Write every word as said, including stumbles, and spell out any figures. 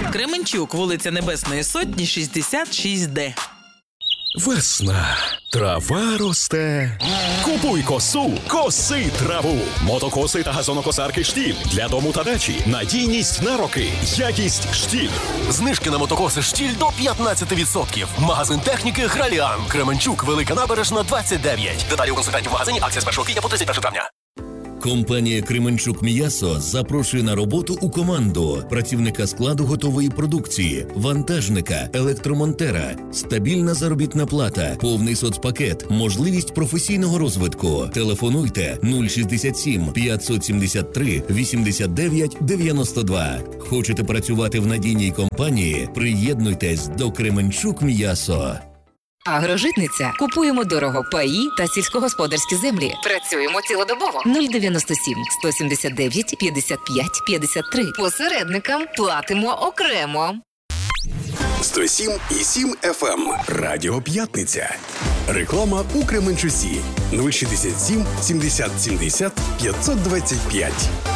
Кременчук, вулиця Небесної Сотні, шістдесят шість Д. Весна. Трава росте. Купуй косу, коси траву. Мотокоси та газонокосарки «Штіль». Для дому та дачі. Надійність на роки. Якість «Штіль». Знижки на мотокоси «Штіль» до п'ятнадцять відсотків. Магазин техніки «Граліан». Кременчук, Велика Набережна, двадцять дев'ять. Деталі у консультантів в магазині. Акція з першого квітня по тридцять перше травня. Компанія «Кременчук М'ясо» запрошує на роботу у команду працівника складу готової продукції, вантажника, електромонтера, стабільна заробітна плата, повний соцпакет, можливість професійного розвитку. Телефонуйте нуль шістдесят сім п'ятсот сімдесят три вісімдесят дев'ять дев'яносто два. Хочете працювати в надійній компанії? Приєднуйтесь до «Кременчук М'ясо». Агрожитниця. Купуємо дорого паї та сільськогосподарські землі. Працюємо цілодобово. нуль дев'яносто сім сто сімдесят дев'ять п'ятдесят п'ять п'ятдесят три. Посередникам платимо окремо. сто сім і сім еф ем. Радіо П'ятниця. Реклама у Кременчуці. нуль шістдесят сім сімдесят сімдесят п'ятсот двадцять п'ять.